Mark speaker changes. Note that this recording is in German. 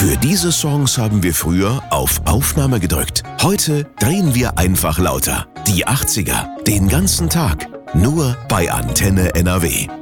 Speaker 1: Für diese Songs haben wir früher auf Aufnahme gedrückt. Heute drehen wir einfach lauter. Die 80er, den ganzen Tag. Nur bei Antenne NRW.